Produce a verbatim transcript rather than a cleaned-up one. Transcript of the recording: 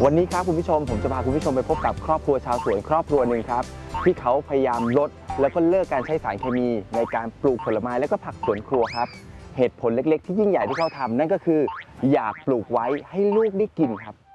วันนี้ครับคุณผู้ชมผมจะพาคุณผู้ชมไปพบกับครอบครัวชาวสวนครอบครัวหนึ่งครับที่เขาพยายามลดแล้วก็เลิกการใช้สารเคมีในการปลูกผลไม้และก็ผักสวนครัวครับเหตุผลเล็กๆที่ยิ่งใหญ่ที่เขาทำนั่นก็คืออยากปลูกไว้ให้ลูกได้กินครับ